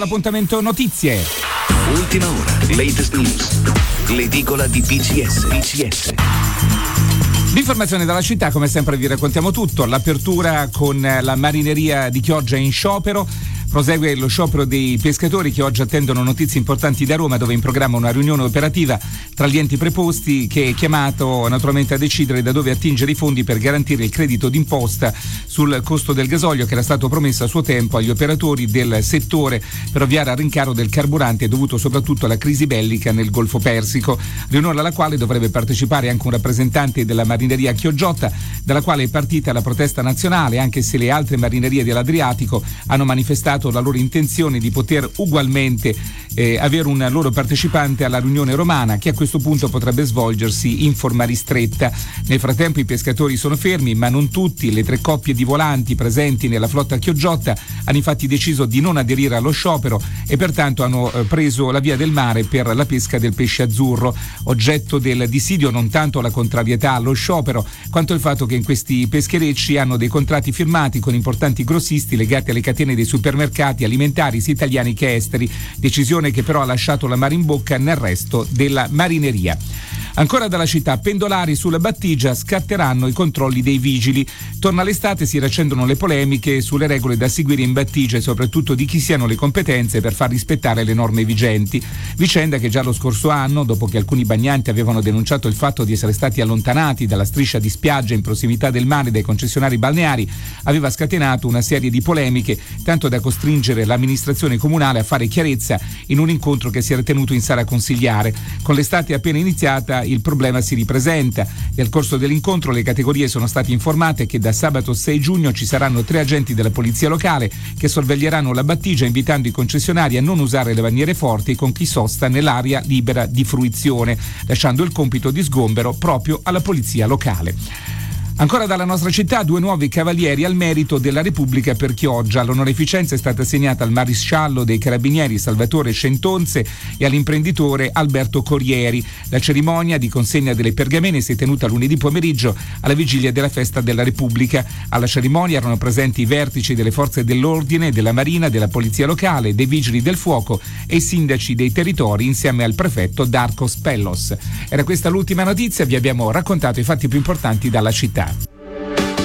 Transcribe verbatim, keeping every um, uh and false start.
L'appuntamento notizie. Ultima ora, latest news. L'edicola di P C S. P C S. L'informazione dalla città, come sempre vi raccontiamo tutto. L'apertura con la marineria di Chioggia in sciopero. Prosegue lo sciopero dei pescatori che oggi attendono notizie importanti da Roma, dove è in programma una riunione operativa tra gli enti preposti, che è chiamato naturalmente a decidere da dove attingere i fondi per garantire il credito d'imposta sul costo del gasolio che era stato promesso a suo tempo agli operatori del settore per ovviare al rincaro del carburante dovuto soprattutto alla crisi bellica nel Golfo Persico. Riunione alla quale dovrebbe partecipare anche un rappresentante della marineria Chioggia, dalla quale è partita la protesta nazionale, anche se le altre marinerie dell'Adriatico hanno manifestato la loro intenzione di poter ugualmente eh, avere un loro partecipante alla riunione romana, che a questo punto potrebbe svolgersi in forma ristretta. Nel frattempo i pescatori sono fermi, ma non tutti. Le tre coppie di volanti presenti nella flotta Chioggia hanno infatti deciso di non aderire allo sciopero e pertanto hanno eh, preso la via del mare per la pesca del pesce azzurro. Oggetto del dissidio non tanto la contrarietà allo sciopero, quanto il fatto che in questi pescherecci hanno dei contratti firmati con importanti grossisti legati alle catene dei supermercati alimentari sia italiani che esteri, decisione che però ha lasciato l'amaro in bocca nel resto della marineria. Ancora dalla città, pendolari sulla battigia, scatteranno i controlli dei vigili. Torna l'estate, si riaccendono le polemiche sulle regole da seguire in battigia e soprattutto di chi siano le competenze per far rispettare le norme vigenti. Vicenda che già lo scorso anno, dopo che alcuni bagnanti avevano denunciato il fatto di essere stati allontanati dalla striscia di spiaggia in prossimità del mare dai concessionari balneari, aveva scatenato una serie di polemiche, tanto da costringere l'amministrazione comunale a fare chiarezza in un incontro che si era tenuto in sala consigliare. Con l'estate appena iniziata il problema si ripresenta. Nel corso dell'incontro le categorie sono state informate che da sabato sei giugno ci saranno tre agenti della polizia locale che sorveglieranno la battigia, invitando i concessionari a non usare le bandiere forti con chi sosta nell'area libera di fruizione, lasciando il compito di sgombero proprio alla polizia locale. Ancora dalla nostra città, due nuovi cavalieri al merito della Repubblica per Chioggia. L'onorificenza è stata assegnata al maresciallo dei carabinieri Salvatore Scentonze e all'imprenditore Alberto Corrieri. La cerimonia di consegna delle pergamene si è tenuta lunedì pomeriggio alla vigilia della festa della Repubblica. Alla cerimonia erano presenti i vertici delle forze dell'ordine, della Marina, della Polizia Locale, dei Vigili del Fuoco e i sindaci dei territori insieme al prefetto Darko Spellos. Era questa l'ultima notizia, vi abbiamo raccontato i fatti più importanti dalla città.